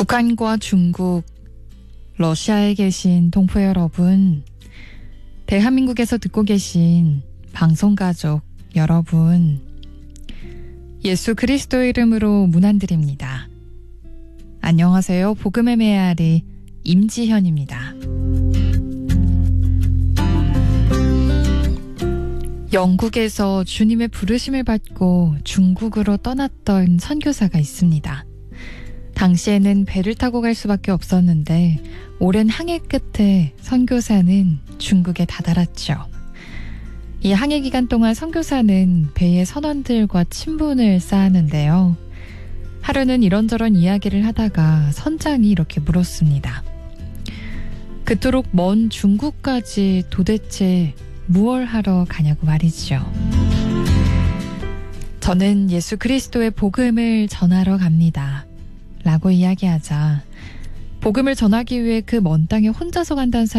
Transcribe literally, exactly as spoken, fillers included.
북한과 중국, 러시아에 계신 동포 여러분, 대한민국에서 듣고 계신 방송가족 여러분, 예수 그리스도의 이름으로 문안드립니다. 안녕하세요. 복음의 메아리 임지현입니다. 영국에서 주님의 부르심을 받고 중국으로 떠났던 선교사가 있습니다. 당시에는 배를 타고 갈 수밖에 없었는데 오랜 항해 끝에 선교사는 중국에 다다랐죠. 이 항해 기간 동안 선교사는 배의 선원들과 친분을 쌓았는데요. 하루는 이런저런 이야기를 하다가 선장이 이렇게 물었습니다. 그토록 먼 중국까지 도대체 무얼 하러 가냐고 말이죠. 저는 예수 그리스도의 복음을 전하러 갑니다. 라고 이야기하자 복음을 전하기 위해 그 먼 땅에 혼자서 간다는 사람이